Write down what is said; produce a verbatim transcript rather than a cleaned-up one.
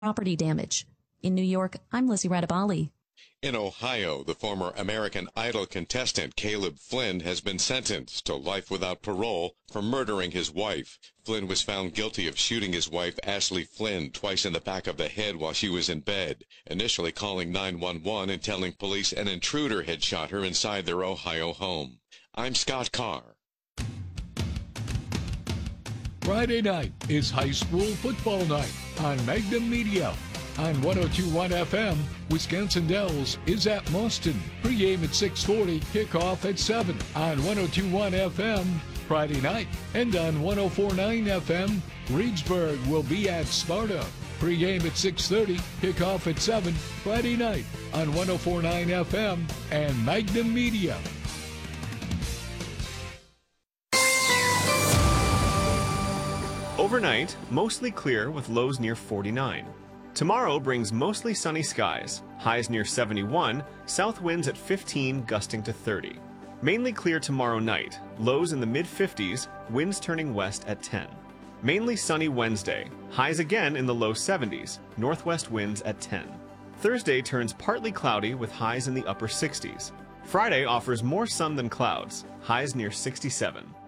property damage. In New York, I'm Lizzie Radabali. In Ohio, the former American Idol contestant Caleb Flynn has been sentenced to life without parole for murdering his wife. Flynn was found guilty of shooting his wife, Ashley Flynn, twice in the back of the head while she was in bed, initially calling nine one one and telling police an intruder had shot her inside their Ohio home. I'm Scott Carr. Friday night is high school football night on Magnum Media. On one oh two point one F M, Wisconsin Dells is at Mauston. Pre-game at six forty, kickoff at seven. On one oh two point one F M, Friday night. And on one oh four point nine F M, Reedsburg will be at Sparta. Pre-game at six thirty, kickoff at seven. Friday night on one oh four point nine F M and Magnum Media. Overnight, mostly clear with lows near forty-nine. Tomorrow brings mostly sunny skies, highs near seventy-one, south winds at fifteen, gusting to thirty. Mainly clear tomorrow night, lows in the mid fifties, winds turning west at ten. Mainly sunny Wednesday, highs again in the low seventies, northwest winds at ten. Thursday turns partly cloudy with highs in the upper sixties. Friday offers more sun than clouds, highs near sixty-seven.